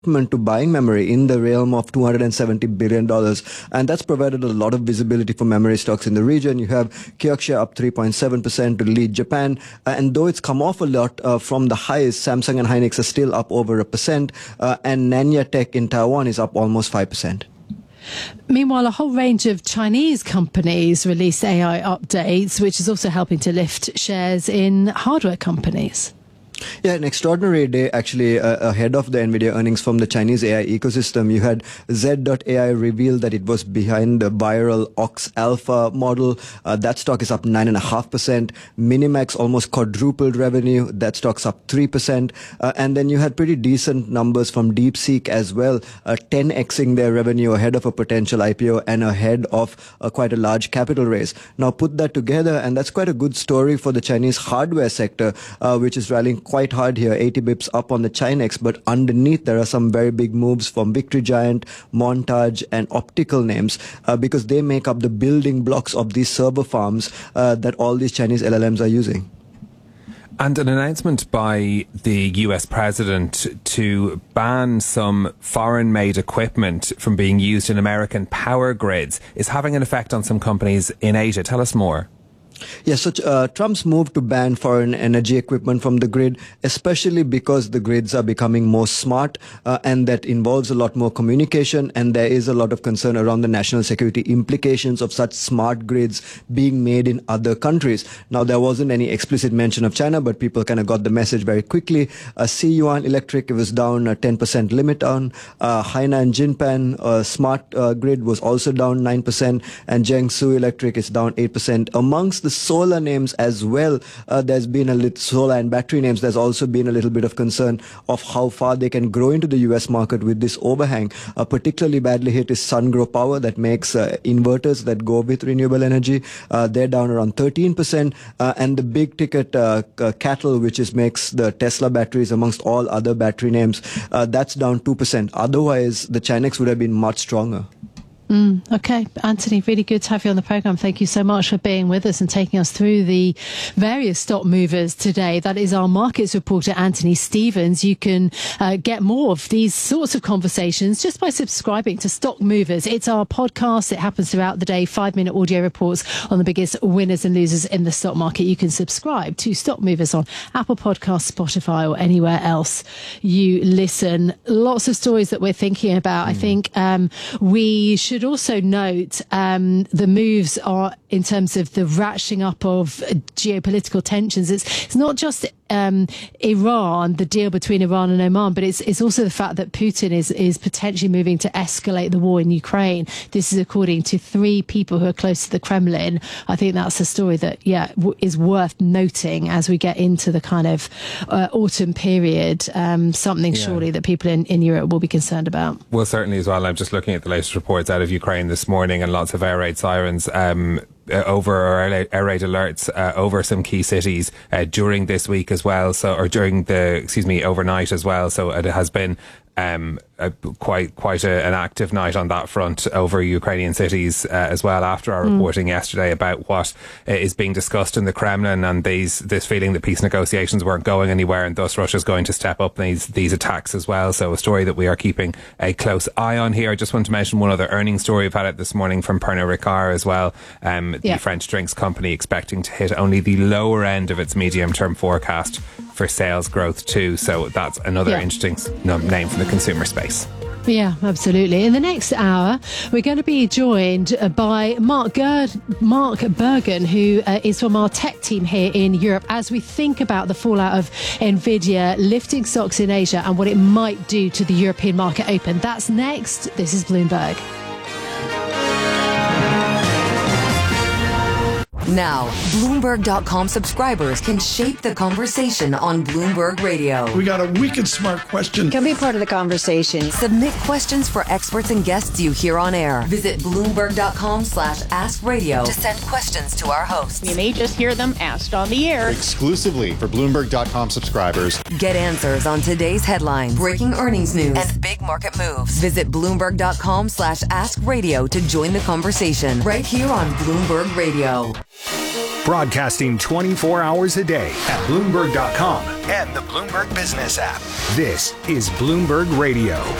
to buying memory in the realm of $270 billion. And that's provided a lot of visibility for memory stocks in the region. You have Kioxia up 3.7% to lead Japan. And though it's come off a lot from the highs, Samsung and Hynix are still up over 1%. And Nanya Tech in Taiwan is up almost 5%. Meanwhile, a whole range of Chinese companies released AI updates, which is also helping to lift shares in hardware companies. Yeah, an extraordinary day actually ahead of the NVIDIA earnings from the Chinese AI ecosystem. You had Z.AI reveal that it was behind the viral Ox Alpha model. That stock is up 9.5%. Minimax almost quadrupled revenue. That stock's up 3%. And then you had pretty decent numbers from DeepSeek as well, 10xing their revenue ahead of a potential IPO and ahead of quite a large capital raise. Now put that together, and that's quite a good story for the Chinese hardware sector, which is rallying quite hard here, 80 bips up on the Chinex, but underneath there are some very big moves from Victory Giant, Montage and Optical names because they make up the building blocks of these server farms that all these Chinese LLMs are using. And an announcement by the US president to ban some foreign-made equipment from being used in American power grids is having an effect on some companies in Asia. Tell us more. Yes, so Trump's move to ban foreign energy equipment from the grid, especially because the grids are becoming more smart and that involves a lot more communication, and there is a lot of concern around the national security implications of such smart grids being made in other countries. Now, there wasn't any explicit mention of China, but people kind of got the message very quickly. Siyuan Electric was down a 10% limit on. Hainan Jinpan smart grid was also down 9%, and Jiangsu Electric is down 8%. Amongst the solar names as well, there's been a little solar and battery names. There's also been a little bit of concern of how far they can grow into the US market with this overhang. Particularly badly hit is Sungrow Power that makes inverters that go with renewable energy. They're down around 13%. And the big ticket Cattle, which makes the Tesla batteries amongst all other battery names, that's down 2%. Otherwise, the Chinex would have been much stronger. Okay, Anthony, really good to have you on the programme. Thank you so much for being with us and taking us through the various stock movers today. That is our markets reporter, Anthony Stevens. You can get more of these sorts of conversations just by subscribing to Stock Movers. It's our podcast. It happens throughout the day, 5-minute audio reports on the biggest winners and losers in the stock market. You can subscribe to Stock Movers on Apple Podcasts, Spotify or anywhere else you listen. Lots of stories that we're thinking about. I think we should also note the moves are in terms of the ratcheting up of geopolitical tensions. It's not just Iran, the deal between Iran and Oman, but it's also the fact that Putin is potentially moving to escalate the war in Ukraine. This is according to 3 people who are close to the Kremlin. I think that's a story that, is worth noting as we get into the kind of autumn period. Something surely that people in Europe will be concerned about. Well, certainly as well. I'm just looking at the latest reports out of Ukraine this morning, and lots of air raid sirens over air raid alerts over some key cities during this week as well. So, or during overnight as well. So it has been quite an active night on that front over Ukrainian cities as well, after our reporting yesterday about what is being discussed in the Kremlin and this feeling that peace negotiations weren't going anywhere, and thus Russia's going to step up these attacks as well. So a story that we are keeping a close eye on here. I just want to mention one other earnings story. We've had it this morning from Pernod Ricard as well. The French drinks company expecting to hit only the lower end of its medium-term forecast for sales growth too. So that's another interesting name for the consumer space. Yeah, absolutely. In the next hour, we're going to be joined by Mark Bergen, who is from our tech team here in Europe, as we think about the fallout of NVIDIA lifting stocks in Asia and what it might do to the European market open. That's next. This is Bloomberg. Now, Bloomberg.com subscribers can shape the conversation on Bloomberg Radio. We got a wicked smart question. Can be part of the conversation. Submit questions for experts and guests you hear on air. Visit Bloomberg.com/AskRadio to send questions to our hosts. You may just hear them asked on the air. Exclusively for Bloomberg.com subscribers. Get answers on today's headlines, breaking earnings news, and big market moves. Visit Bloomberg.com/AskRadio to join the conversation right here on Bloomberg Radio. Broadcasting 24 hours a day at Bloomberg.com and the Bloomberg Business app. This is Bloomberg Radio.